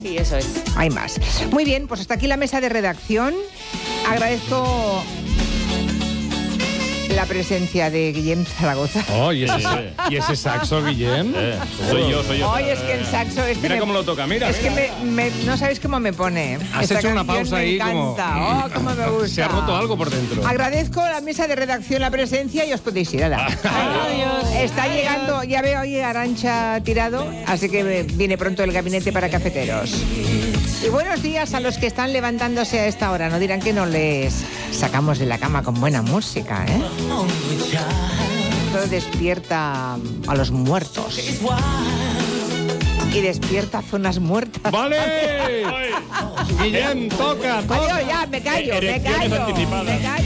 Sí, eso es. Hay más. Muy bien, pues hasta aquí la mesa de redacción. Agradezco la presencia de Guillem Zaragoza. Oh, ¿y ese saxo, Guillem? Soy yo. Oye, es que el saxo... Mira cómo lo toca, mira. Es que no sabéis cómo me pone. Has Esta hecho una canción pausa ahí me encanta. como... Cómo me gusta. Se ha roto algo por dentro. Agradezco a la mesa de redacción la presencia y os podéis ir. Adiós. Está llegando, ya veo hoy Arantxa tirado, así que viene pronto el gabinete para cafeteros. Y buenos días a los que están levantándose a esta hora. No dirán que no les sacamos de la cama con buena música, ¿eh? Todo despierta a los muertos. Y despierta zonas muertas. ¡Vale! Guillem, toca. Adiós, ya, me callo.